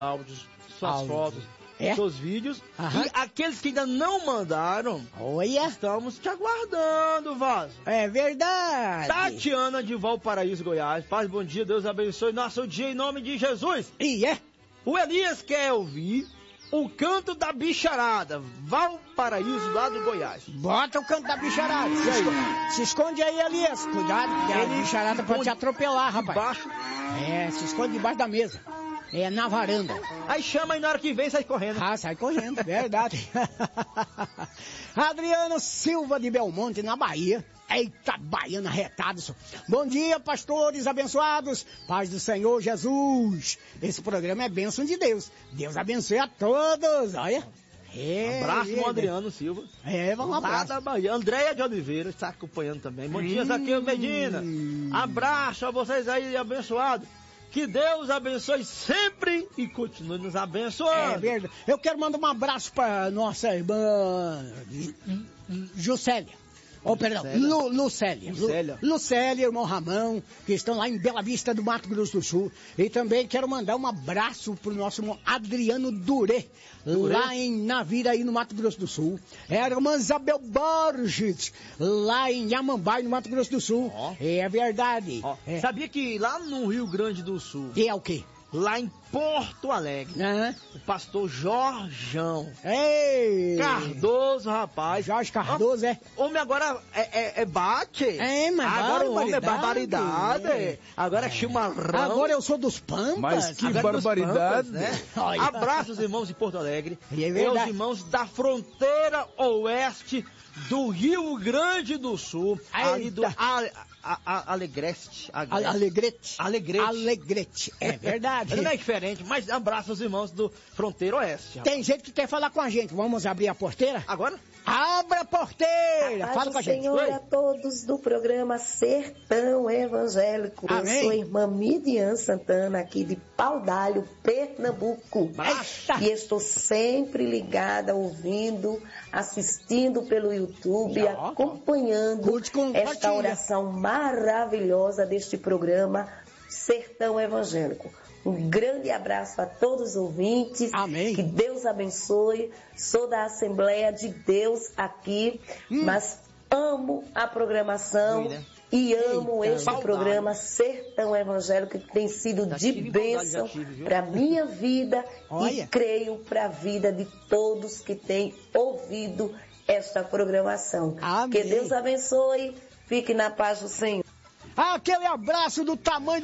áudios, suas fotos, seus vídeos. Aham. E aqueles que ainda não mandaram, Olha, estamos te aguardando, Vaso. é verdade. Tatiana de Valparaíso, Goiás. Paz, bom dia, Deus abençoe nosso dia em nome de Jesus. E é? O Elias quer ouvir o canto da bicharada, Valparaíso, lá do Goiás. Bota o canto da bicharada. Se esconde aí, Elias. Cuidado, que a bicharada pode te atropelar, rapaz. Embaixo. Se esconde debaixo da mesa. Na varanda. Aí chama e na hora que vem sai correndo. Sai correndo, verdade. Adriano Silva de Belmonte, na Bahia. Eita, baiana retada. Bom dia, pastores abençoados. Paz do Senhor Jesus. Esse programa é bênção de Deus. Deus abençoe a todos. Olha. Abraço pro Adriano Silva. Vamos lá. Lá da Bahia. Andréia de Oliveira está acompanhando também. Bom dia, Zaqueu Medina. Abraço a vocês aí, abençoados. Que Deus abençoe sempre e continue nos abençoando. É verdade. Eu quero mandar um abraço para nossa irmã Juscelia. Lucélia, irmão Ramão, que estão lá em Bela Vista do Mato Grosso do Sul. E também quero mandar um abraço pro nosso irmão Adriano Durê, lá em Naviraí, no Mato Grosso do Sul. A irmã Isabel Borges, lá em Yamambai, no Mato Grosso do Sul. É verdade. Sabia que lá no Rio Grande do Sul... E é o quê? Lá em Porto Alegre, o pastor Jorjão Cardoso, rapaz. Jorge Cardoso, Homem agora bate. Mas agora o homem é barbaridade. Agora é chimarrão. Agora eu sou dos Pampas. Mas que agora barbaridade. Pampas, né? Abraço os irmãos de Porto Alegre. É os irmãos da fronteira oeste do Rio Grande do Sul. Ali do Alegrete. É verdade. Não é diferente, mas abraço os irmãos do Fronteira Oeste. Rapaz. Tem gente que quer falar com a gente. Vamos abrir a porteira? Agora? Abra a porteira! Fala com a gente. Senhor a todos do programa Sertão Evangélico. Amém. Eu sou a irmã Midian Santana, aqui de Pau d'Alho, Pernambuco. E estou sempre ligada, ouvindo, assistindo pelo YouTube, acompanhando esta oração maravilhosa deste programa Sertão Evangélico. Um grande abraço a todos os ouvintes. Amém. Que Deus abençoe. Sou da Assembleia de Deus aqui, mas amo a programação e amo este programa Sertão Evangélico, que tem sido de bênção para a minha vida e creio para a vida de todos que têm ouvido esta programação. Amém. Que Deus abençoe. Fique na paz do Senhor. Aquele abraço do tamanho